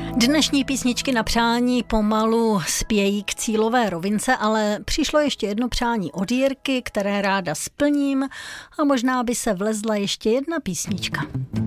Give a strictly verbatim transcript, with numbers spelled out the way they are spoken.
Dnešní písničky na přání pomalu spějí k cílové rovince, ale přišlo ještě jedno přání od Jirky, které ráda splním a možná by se vlezla ještě jedna písnička.